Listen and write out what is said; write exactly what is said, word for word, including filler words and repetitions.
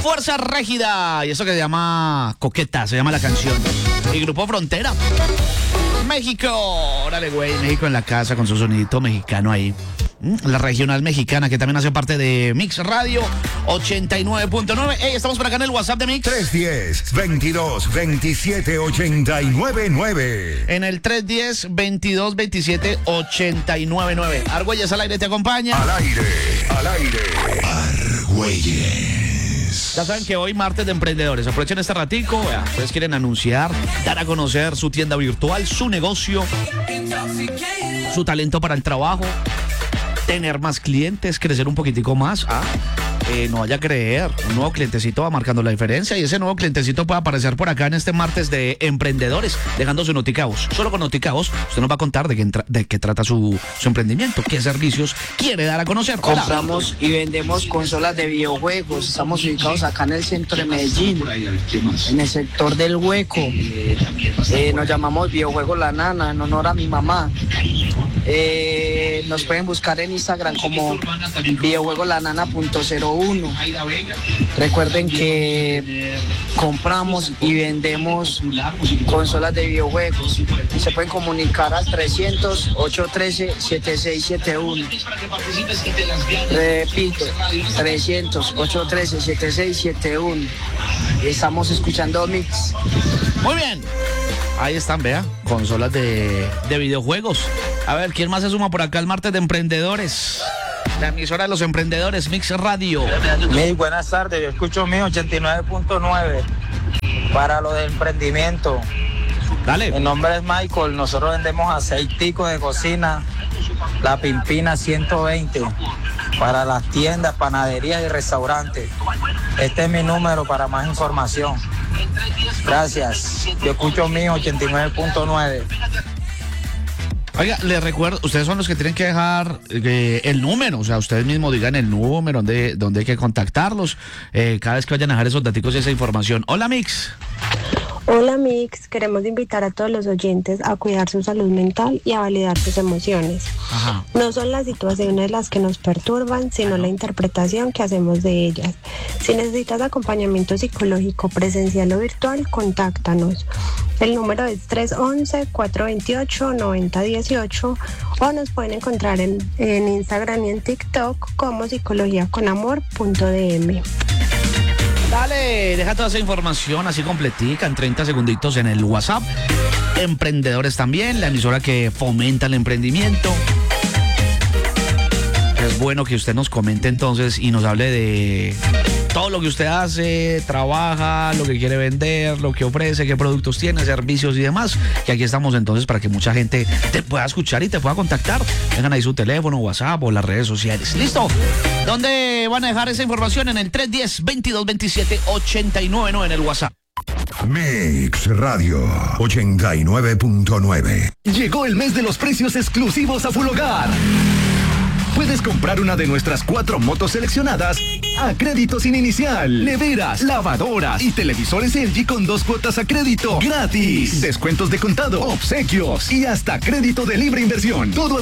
Fuerza Régida. Y eso que se llama Coqueta, se llama la canción. Y Grupo Frontera. México. Órale, güey. México en la casa con su sonidito mexicano ahí. La regional mexicana que también hace parte de Mix Radio ochenta y nueve punto nueve. Hey, estamos por acá en el WhatsApp de Mix. tres uno cero, veintidós, veintisiete, ochenta y nueve nueve. En el tres uno cero, veintidós, veintisiete, ochenta y nueve nueve. Argüelles al aire te acompaña. Al aire, al aire. Argüelles. Ya saben que hoy martes de emprendedores. Aprovechen este ratico. Vea, ustedes quieren anunciar, dar a conocer su tienda virtual, su negocio, su talento para el trabajo, tener más clientes, crecer un poquitico más. Ah, eh, no vaya a creer, un nuevo clientecito va marcando la diferencia y ese nuevo clientecito puede aparecer por acá en este martes de emprendedores, dejando su notica voz. Solo con notica voz usted nos va a contar de qué, entra, de qué trata su, su emprendimiento, qué servicios quiere dar a conocer. Hola. Compramos y vendemos consolas de videojuegos. Estamos ubicados acá en el centro de Medellín, en el sector del Hueco. Eh, nos llamamos Videojuegos La Nana, en honor a mi mamá. Eh, nos pueden buscar en Instagram como videojuegolanana punto cero uno. Recuerden que compramos y vendemos consolas de videojuegos. Se pueden comunicar al trescientos, ochocientos trece, setenta y seis setenta y uno. Repito, trescientos, ochocientos trece, setenta y seis setenta y uno. Estamos escuchando Mix. Muy bien. Ahí están, vea, consolas de, de videojuegos. A ver, ¿quién más se suma por acá el martes de emprendedores? La emisora de los emprendedores, Mix Radio. Muy buenas tardes, yo escucho mi ochenta y nueve punto nueve para lo de emprendimiento. Dale. Mi nombre es Michael, nosotros vendemos aceitico de cocina, la Pimpina ciento veinte, para las tiendas, panaderías y restaurantes. Este es mi número para más información. Gracias, yo escucho mi ochenta y nueve punto nueve. Oiga, les recuerdo, ustedes son los que tienen que dejar eh, el número, o sea, ustedes mismos digan el número, donde, donde hay que contactarlos, eh, cada vez que vayan a dejar esos datos y esa información. Hola, Mix. Hola Mix, queremos invitar a todos los oyentes a cuidar su salud mental y a validar sus emociones. Ajá. No son las situaciones las que nos perturban, sino la interpretación que hacemos de ellas. Si necesitas acompañamiento psicológico presencial o virtual, contáctanos. El número es tres once, cuatro veintiocho, noventa dieciocho o nos pueden encontrar en, en Instagram y en TikTok como psicología con amor punto d m. Dale, deja toda esa información así completica en treinta segunditos en el WhatsApp. Emprendedores también, la emisora que fomenta el emprendimiento. Es bueno que usted nos comente entonces y nos hable de todo lo que usted hace, trabaja, lo que quiere vender, lo que ofrece, qué productos tiene, servicios y demás. Y aquí estamos entonces para que mucha gente te pueda escuchar y te pueda contactar. Dejan ahí su teléfono, WhatsApp o las redes sociales. ¿Listo? ¿Dónde van a dejar esa información? En el tres uno cero, veintidós, veintisiete, ochenta y nueve nueve en el WhatsApp. Mix Radio ochenta y nueve punto nueve. Llegó el mes de los precios exclusivos a Full Hogar. Puedes comprar una de nuestras cuatro motos seleccionadas a crédito sin inicial, neveras, lavadoras y televisores L G con dos cuotas a crédito gratis, descuentos de contado, obsequios y hasta crédito de libre inversión. Todo